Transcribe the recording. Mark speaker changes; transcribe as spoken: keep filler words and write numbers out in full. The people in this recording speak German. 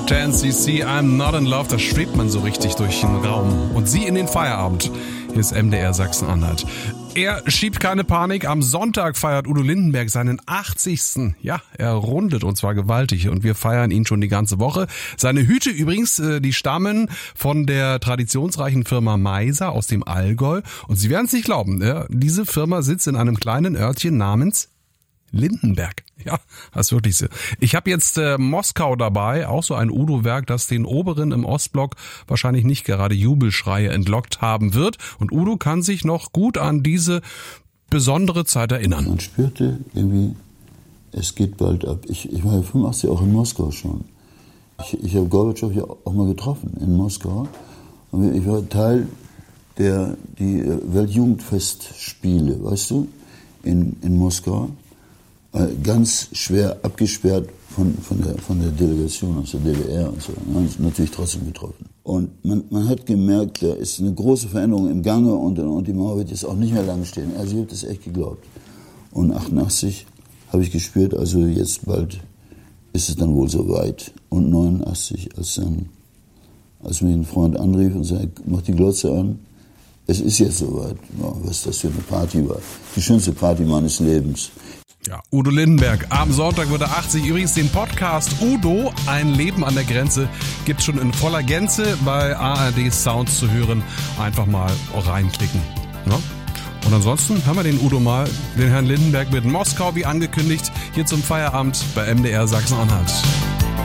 Speaker 1: ten C C, I'm not in love, da schwebt man so richtig durch den Raum. Und sie in den Feierabend. Hier ist M D R Sachsen-Anhalt. Er schiebt keine Panik. Am Sonntag feiert Udo Lindenberg seinen achtzigsten Ja, er rundet und zwar gewaltig und wir feiern ihn schon die ganze Woche. Seine Hüte übrigens, die stammen von der traditionsreichen Firma Meiser aus dem Allgäu. Und Sie werden es nicht glauben, diese Firma sitzt in einem kleinen Örtchen namens Lindenberg. Ja, das ist wirklich so. Ich habe jetzt äh, Moskau dabei, auch so ein Udo-Werk, das den Oberen im Ostblock wahrscheinlich nicht gerade Jubelschreie entlockt haben wird. Und Udo kann sich noch gut an diese besondere Zeit erinnern.
Speaker 2: Man spürte irgendwie, es geht bald ab. Ich, ich war ja fünfundachtzig auch in Moskau schon. Ich, ich habe Gorbatschow ja auch mal getroffen in Moskau. Und ich war Teil der die Weltjugendfestspiele, weißt du, in, in Moskau. Ganz schwer abgesperrt von, von, der, von der Delegation aus der D D R und so. Wir haben uns natürlich trotzdem getroffen. Und man, man hat gemerkt, da ist eine große Veränderung im Gange und, und die Mauer wird jetzt auch nicht mehr lange stehen. Also ich habe das echt geglaubt. Und achtundachtzig habe ich gespürt, also jetzt bald ist es dann wohl soweit. Und neunundachtzig, als, dann, als mir ein Freund anrief und sagte, mach die Glotze an, es ist jetzt soweit. Ja, was das für eine Party war. Die schönste Party meines Lebens.
Speaker 1: Ja, Udo Lindenberg. Am Sonntag wird er achtzig. Übrigens den Podcast Udo, ein Leben an der Grenze, gibt's schon in voller Gänze bei A R D Sounds zu hören. Einfach mal reinklicken. Ja? Und ansonsten haben wir den Udo mal, den Herrn Lindenberg mit Moskau, wie angekündigt, hier zum Feierabend bei M D R Sachsen-Anhalt.